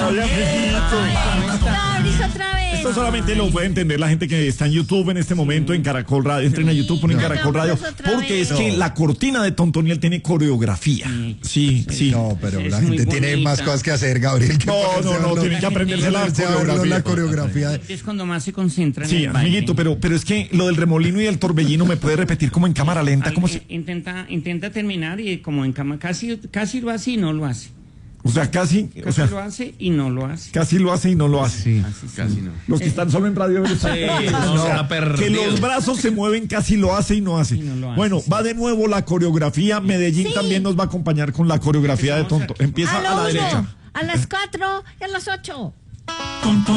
otra vez. Esto solamente lo puede entender la gente que está en YouTube en este momento, en Caracol Radio. Entren a YouTube, ponen Caracol Radio, porque es que la cortina de Tontoniel tiene coreografía. Sí. No, pero la gente tiene más cosas que hacer, Gabriel. No, tienen que aprenderse la coreografía. Es cuando más se concentran en Sí, el baile. amiguito, pero es que lo del remolino y el torbellino me puede repetir como en cámara lenta, como si... Intenta terminar y como en cama casi lo hace y no lo hace. O sea, casi Lo hace y no lo hace. casi lo hace y no lo hace. Sí. Casi no. Los que están solo en radio No, se ha que perdido. los brazos se mueven, casi lo hace y no hace. no lo hace, Bueno, sí. va de nuevo la coreografía. Medellín también nos va a acompañar con la coreografía de Tonto. Empieza a la derecha. A las 4 y a las 8.